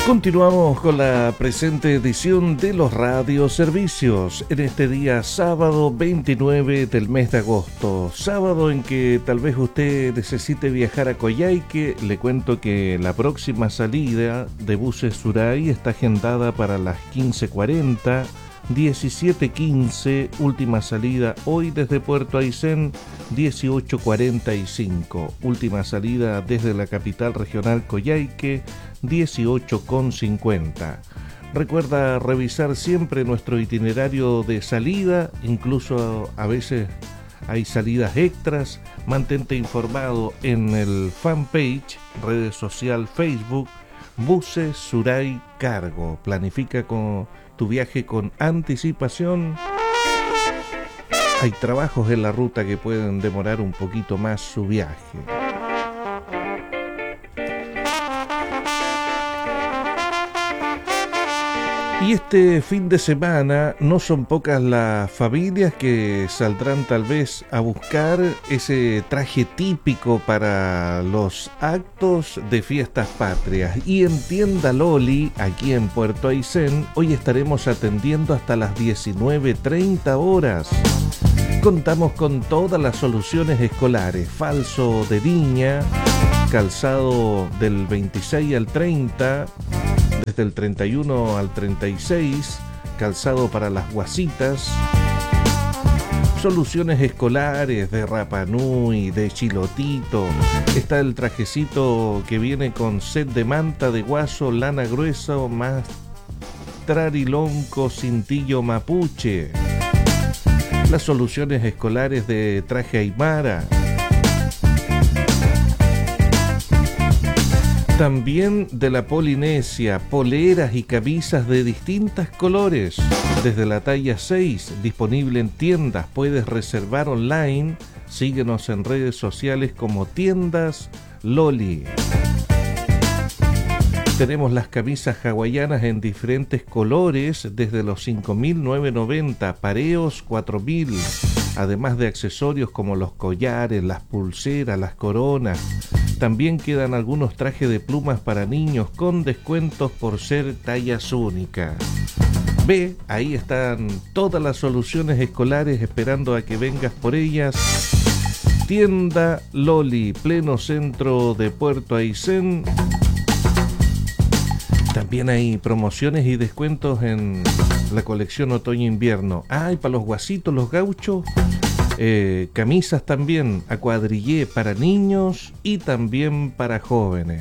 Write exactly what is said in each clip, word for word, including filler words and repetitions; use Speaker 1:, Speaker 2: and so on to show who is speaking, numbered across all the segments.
Speaker 1: Continuamos con la presente edición de los radioservicios en este día sábado veintinueve del mes de agosto, sábado en que tal vez usted necesite viajar a Coyhaique. Le cuento que la próxima salida de buses Suray está agendada para las quince cuarenta, diecisiete quince, última salida hoy desde Puerto Aysén dieciocho cuarenta y cinco, última salida desde la capital regional Coyhaique dieciocho cincuenta. Recuerda revisar siempre nuestro itinerario de salida, incluso a veces hay salidas extras. Mantente informado en el fanpage, redes social Facebook, Buses Suray Cargo. Planifica con tu viaje con anticipación. Hay trabajos en la ruta que pueden demorar un poquito más su viaje. Y este fin de semana no son pocas las familias que saldrán tal vez a buscar ese traje típico para los actos de fiestas patrias. Y en Tienda Loli, aquí en Puerto Aysén, hoy estaremos atendiendo hasta las diecinueve treinta horas. Contamos con todas las soluciones escolares: falso de niña, calzado del veintiséis al treinta, desde el treinta y uno al treinta y seis, calzado para las guasitas, soluciones escolares de Rapa Nui, de Chilotito. Está el trajecito que viene con set de manta de guaso, lana gruesa, más trarilonco, cintillo mapuche. Las soluciones escolares de traje aymara. También de la Polinesia, poleras y camisas de distintos colores, desde la talla seis, disponible en tiendas. Puedes reservar online. Síguenos en redes sociales como Tiendas Loli. Tenemos las camisas hawaianas en diferentes colores, desde los cinco mil novecientos noventa, pareos cuatro mil, además de accesorios como los collares, las pulseras, las coronas. También quedan algunos trajes de plumas para niños con descuentos por ser tallas únicas. Ve, ahí están todas las soluciones escolares esperando a que vengas por ellas. Tienda Loli, pleno centro de Puerto Aysén. También hay promociones y descuentos en la colección otoño-invierno. Ah, y para los guasitos, los gauchos, eh, camisas también a cuadrillé para niños y también para jóvenes.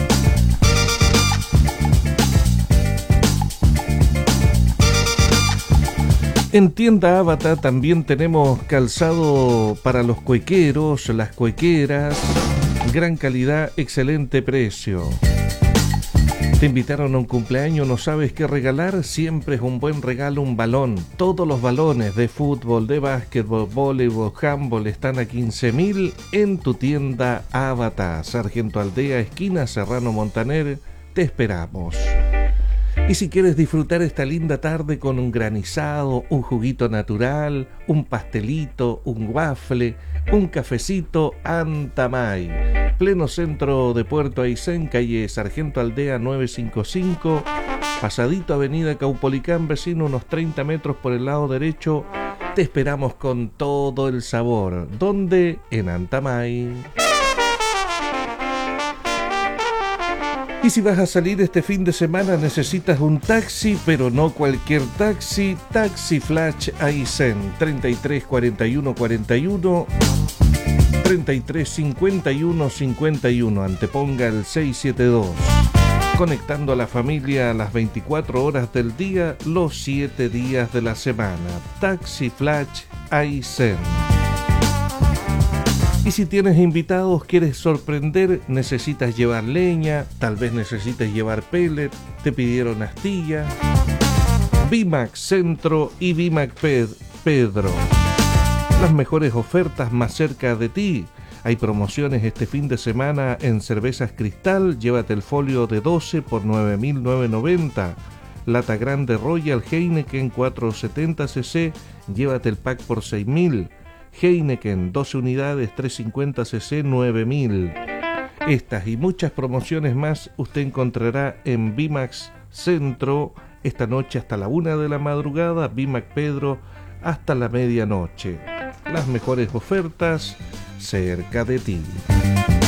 Speaker 1: En Tienda Avatar también tenemos calzado para los cuequeros, las cuequeras, gran calidad, excelente precio. ¿Te invitaron a un cumpleaños? ¿No sabes qué regalar? Siempre es un buen regalo un balón. Todos los balones de fútbol, de básquetbol, voleibol, handball están a quince mil en tu Tienda Avatar. Sargento Aldea, esquina Serrano Montaner. Te esperamos. Y si quieres disfrutar esta linda tarde con un granizado, un juguito natural, un pastelito, un waffle, un cafecito, Antamay. Pleno centro de Puerto Aysén, calle Sargento Aldea novecientos cincuenta y cinco, pasadito avenida Caupolicán, vecino, unos treinta metros por el lado derecho. Te esperamos con todo el sabor. ¿Dónde? En Antamay. Y si vas a salir este fin de semana, necesitas un taxi, pero no cualquier taxi. Taxi Flash Aysén, treinta y tres cuarenta y uno cuarenta y uno, treinta y tres cincuenta y uno cincuenta y uno, anteponga el seiscientos setenta y dos. Conectando a la familia a las veinticuatro horas del día, los siete días de la semana. Taxi Flash Aysén. Y si tienes invitados, quieres sorprender, necesitas llevar leña, tal vez necesites llevar pellet, te pidieron astilla. Bimac Centro y Bimac Pedro. Las mejores ofertas más cerca de ti. Hay promociones este fin de semana en cervezas Cristal. Llévate el folio de doce por nueve mil novecientos noventa. Lata grande Royal Heineken cuatrocientos setenta centilitros. Llévate el pack por seis mil. Heineken doce unidades trescientos cincuenta centilitros, nueve mil. Estas y muchas promociones más usted encontrará en Bimax Centro esta noche hasta la una de la madrugada, Bimax Pedro hasta la medianoche. Las mejores ofertas cerca de ti.